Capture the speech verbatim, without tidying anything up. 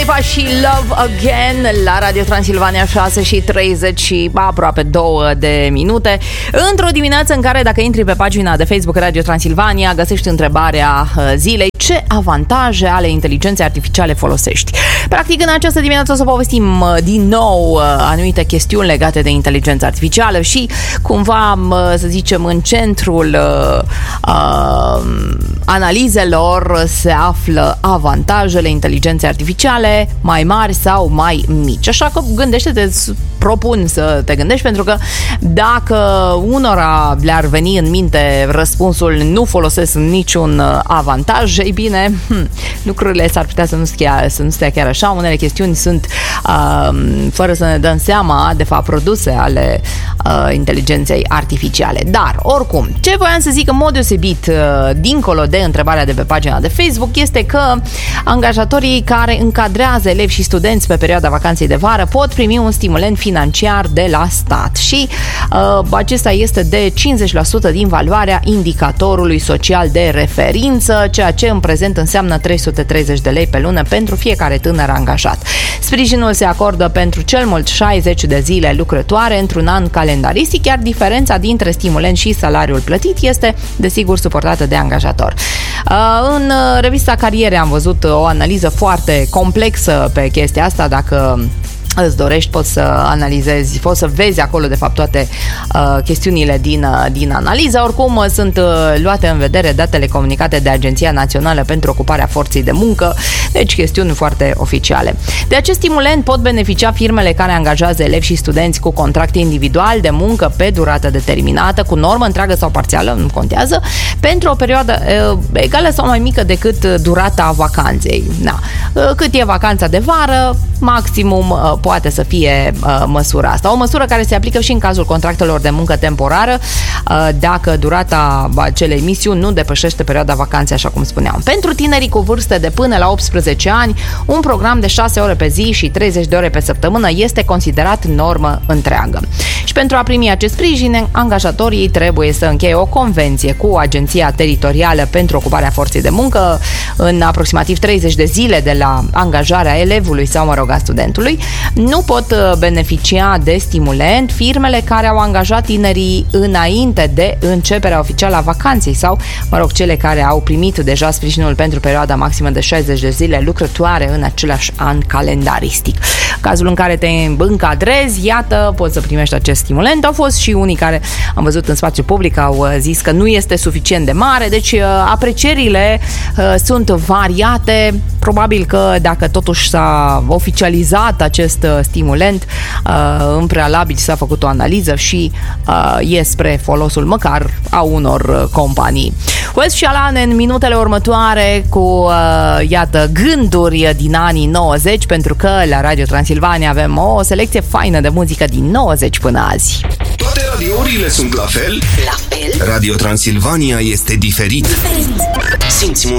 Lipa și Love Again la Radio Transilvania, șase și treizeci și aproape două de minute. Într-o dimineață în care, dacă intri pe pagina de Facebook Radio Transilvania, găsești întrebarea zilei: ce avantaje ale inteligenței artificiale folosești? Practic, în această dimineață o să povestim din nou anumite chestiuni legate de inteligența artificială și cumva, să zicem, în centrul uh, analizelor se află avantajele inteligenței artificiale, mai mari sau mai mici. Așa că gândește-te, propun să te gândești, pentru că dacă unora le-ar veni în minte răspunsul nu folosesc niciun avantaj, ei bine, hm, lucrurile s-ar putea să nu stea, să nu stea chiar așa. Unele chestiuni sunt uh, fără să ne dăm seama, de fapt, produse ale uh, inteligenței artificiale. Dar, oricum, ce voiam să zic în mod deosebit, uh, dincolo de întrebarea de pe pagina de Facebook, este că angajatorii care încadrează elevi și studenți pe perioada vacanței de vară pot primi un stimulent financiar de la stat și uh, acesta este de cincizeci la sută din valoarea indicatorului social de referință, ceea ce în prezent înseamnă trei sute treizeci de lei pe lună pentru fiecare tânăr angajat. Sprijinul se acordă pentru cel mult șaizeci de zile lucrătoare într-un an calendaristic, iar diferența dintre stimulent și salariul plătit este, desigur, suportată de angajator. În revista Cariere am văzut o analiză foarte complexă pe chestia asta. Dacă îți dorești, poți să analizezi, poți să vezi acolo, de fapt, toate uh, chestiunile din, uh, din analiză. Oricum, uh, sunt uh, luate în vedere datele comunicate de Agenția Națională pentru Ocuparea Forței de Muncă, deci chestiuni foarte oficiale. De acest stimulent pot beneficia firmele care angajează elevi și studenți cu contract individual de muncă pe durată determinată, cu normă întreagă sau parțială, nu contează, pentru o perioadă uh, egală sau mai mică decât durata vacanței. Da. Uh, cât e vacanța de vară, maximum uh, poate să fie uh, măsura asta. O măsură care se aplică și în cazul contractelor de muncă temporară, uh, dacă durata acelei misiuni nu depășește perioada vacanței, așa cum spuneam. Pentru tinerii cu vârste de până la optsprezece ani, un program de șase ore pe zi și treizeci de ore pe săptămână este considerat normă întreagă. Și pentru a primi acest sprijin, angajatorii trebuie să încheie o convenție cu Agenția Teritorială pentru Ocuparea Forței de Muncă în aproximativ treizeci de zile de la angajarea elevului sau, mă rog, a studentului. Nu pot beneficia de stimulent firmele care au angajat tinerii înainte de începerea oficială a vacanței sau, mă rog, cele care au primit deja sprijinul pentru perioada maximă de șaizeci de zile lucrătoare în același an calendaristic. În cazul în care te încadrezi, iată, poți să primești acest stimulent. Au fost și unii care, am văzut în spațiu public, au zis că nu este suficient de mare, deci aprecierile uh, sunt variate. Probabil că dacă totuși s-a oficializat acest stimulent, în prealabil s-a făcut o analiză și e spre folosul măcar a unor companii. West și Alan în minutele următoare cu, iată, gânduri din anii nouăzeci, pentru că la Radio Transilvania avem o selecție faină de muzică din nouăzeci până azi. Toate radiourile sunt la fel? La fel? Radio Transilvania este diferit. Diferit. Simți muzica.